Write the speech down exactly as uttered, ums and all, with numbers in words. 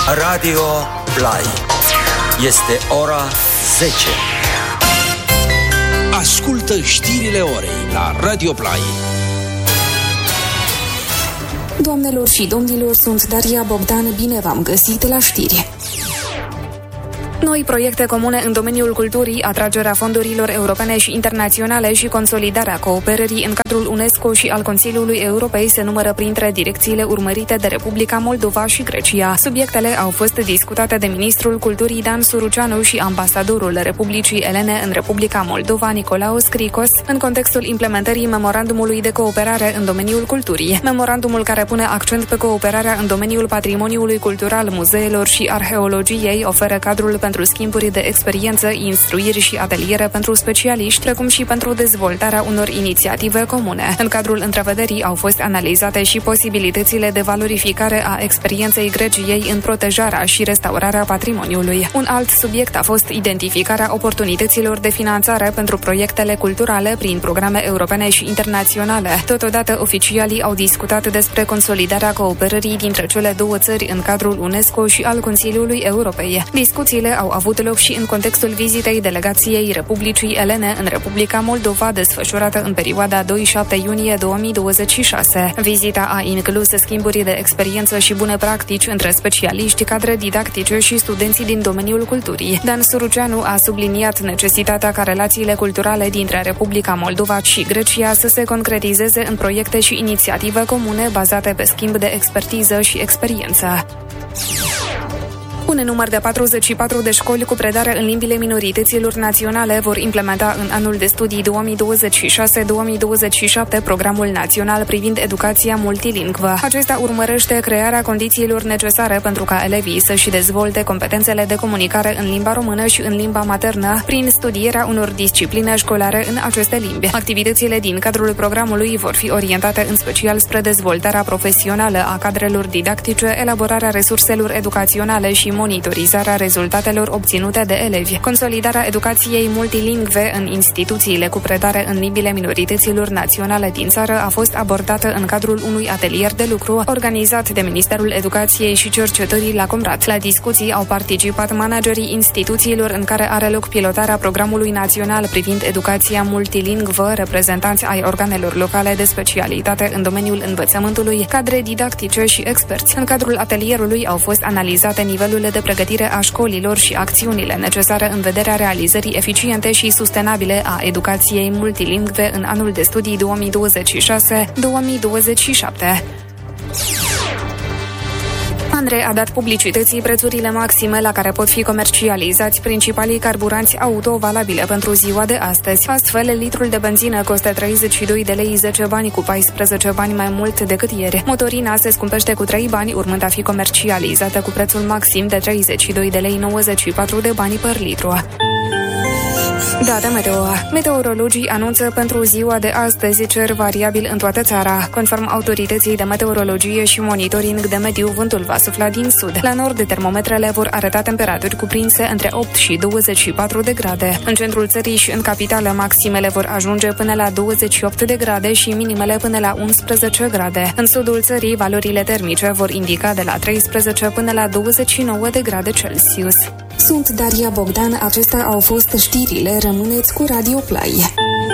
Radio Play. Este ora zece. Ascultă știrile orei la Radio Play. Doamnelor și domnilor, sunt Daria Bogdan, bine v-am găsit la știri. Noi proiecte comune în domeniul culturii, atragerea fondurilor europene și internaționale și consolidarea cooperării în cadrul UNESCO și al Consiliului Europei se numără printre direcțiile urmărite de Republica Moldova și Grecia. Subiectele au fost discutate de ministrul culturii Dan Suruceanu și ambasadorul Republicii Elene în Republica Moldova, Nicolaos Cricos, în contextul implementării memorandumului de cooperare în domeniul culturii. Memorandumul, care pune accent pe cooperarea în domeniul patrimoniului cultural, muzeelor și arheologiei, oferă cadrul pentru schimburi de experiență, instruiri și ateliere pentru specialiști, precum și pentru dezvoltarea unor inițiative comune. În cadrul întrevederii au fost analizate și posibilitățile de valorificare a experienței Greciei în protejarea și restaurarea patrimoniului. Un alt subiect a fost identificarea oportunităților de finanțare pentru proiectele culturale prin programe europene și internaționale. Totodată, oficialii au discutat despre consolidarea cooperării dintre cele două țări în cadrul UNESCO și al Consiliului Europei. Discuțiile au avut loc și în contextul vizitei delegației Republicii Elene în Republica Moldova, desfășurată în perioada doi șapte iunie două mii douăzeci și șase. Vizita a inclus schimburi de experiență și bune practici între specialiști, cadre didactice și studenții din domeniul culturii. Dan Suruceanu a subliniat necesitatea ca relațiile culturale dintre Republica Moldova și Grecia să se concretizeze în proiecte și inițiative comune bazate pe schimb de expertiză și experiență. Un număr de patruzeci și patru de școli cu predare în limbile minorităților naționale vor implementa în anul de studii două mii douăzeci și șase două mii douăzeci și șapte programul național privind educația multilingvă. Acesta urmărește crearea condițiilor necesare pentru ca elevii să-și dezvolte competențele de comunicare în limba română și în limba maternă prin studierea unor discipline școlare în aceste limbi. Activitățile din cadrul programului vor fi orientate în special spre dezvoltarea profesională a cadrelor didactice, elaborarea resurselor educaționale și monitorizarea rezultatelor obținute de elevi. Consolidarea educației multilingve în instituțiile cu predare în limbile minorităților naționale din țară a fost abordată în cadrul unui atelier de lucru organizat de Ministerul Educației și Cercetării la Comrat. La discuții au participat managerii instituțiilor în care are loc pilotarea programului național privind educația multilingvă, reprezentanți ai organelor locale de specialitate în domeniul învățământului, cadre didactice și experți. În cadrul atelierului au fost analizate nivelul de pregătire a școlilor și acțiunile necesare în vederea realizării eficiente și sustenabile a educației multilingve în anul de studii două mii douăzeci și șase două mii douăzeci și șapte. ANRE a dat publicității prețurile maxime la care pot fi comercializați principalii carburanți auto valabile pentru ziua de astăzi. Astfel, litrul de benzină costă treizeci și doi de lei zece bani, cu paisprezece bani mai mult decât ieri. Motorina se scumpește cu trei bani, urmând a fi comercializată cu prețul maxim de treizeci și doi de lei nouăzeci și patru de bani per litru. Data meteo. Meteorologii anunță pentru ziua de astăzi cer variabil în toată țara. Conform autorității de meteorologie și monitoring de mediu, vântul va sufla din sud. La nord, termometrele vor arăta temperaturi cuprinse între opt și douăzeci și patru de grade. În centrul țării și în capitală, maximele vor ajunge până la douăzeci și opt de grade și minimele până la unsprezece grade. În sudul țării, valorile termice vor indica de la treisprezece până la douăzeci și nouă de grade Celsius. Sunt Daria Bogdan, acestea au fost știrile, rămâneți cu Radio Play.